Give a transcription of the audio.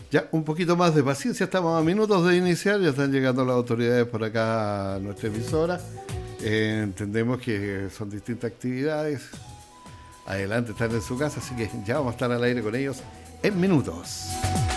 Ya, un poquito más de paciencia, estamos a minutos de iniciar, ya están llegando las autoridades por acá a nuestra emisora. Entendemos que son distintas actividades. Adelante, están en su casa, así que ya vamos a estar al aire con ellos en minutos.